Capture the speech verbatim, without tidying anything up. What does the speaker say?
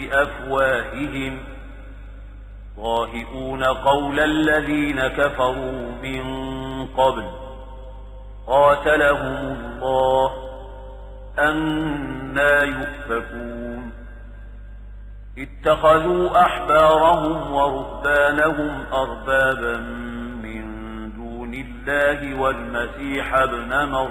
بأفواههم ضاهئون قول الذين كفروا من قبل قاتلهم الله أنى يؤفكون اتخذوا أحبارهم ورهبانهم أربابا من دون الله والمسيح ابن مريم